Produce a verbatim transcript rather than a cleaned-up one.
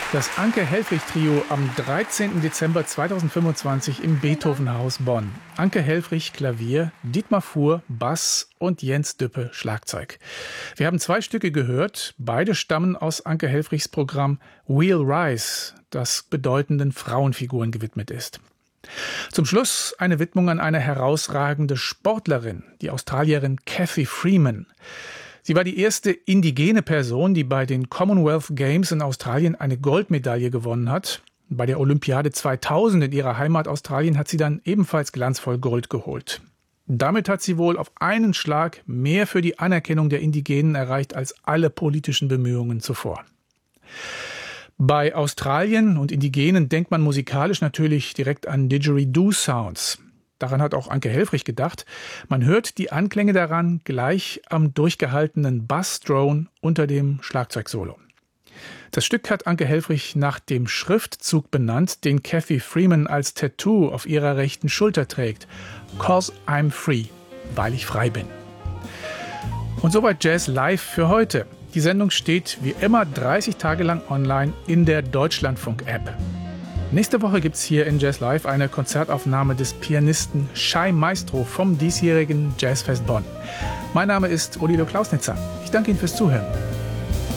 Das Anke-Helfrich-Trio am dreizehnten Dezember zweitausendfünfundzwanzig im Beethovenhaus Bonn. Anke Helfrich Klavier, Dietmar Fuhr Bass und Jens Düppe Schlagzeug. Wir haben zwei Stücke gehört, beide stammen aus Anke Helfrichs Programm We'll Rise, das bedeutenden Frauenfiguren gewidmet ist. Zum Schluss eine Widmung an eine herausragende Sportlerin, die Australierin Cathy Freeman. Sie war die erste indigene Person, die bei den Commonwealth Games in Australien eine Goldmedaille gewonnen hat. Bei der Olympiade zweitausend in ihrer Heimat Australien hat sie dann ebenfalls glanzvoll Gold geholt. Damit hat sie wohl auf einen Schlag mehr für die Anerkennung der Indigenen erreicht als alle politischen Bemühungen zuvor. Bei Australien und Indigenen denkt man musikalisch natürlich direkt an Didgeridoo-Sounds. Daran hat auch Anke Helfrich gedacht. Man hört die Anklänge daran gleich am durchgehaltenen Bassdrone unter dem Schlagzeugsolo. Das Stück hat Anke Helfrich nach dem Schriftzug benannt, den Cathy Freeman als Tattoo auf ihrer rechten Schulter trägt. "'Cause I'm free", weil ich frei bin. Und soweit Jazz Live für heute. Die Sendung steht wie immer dreißig Tage lang online in der Deutschlandfunk-App. Nächste Woche gibt es hier in Jazz Live eine Konzertaufnahme des Pianisten Shai Maestro vom diesjährigen Jazzfest Bonn. Mein Name ist Odilo Klausnitzer. Ich danke Ihnen fürs Zuhören.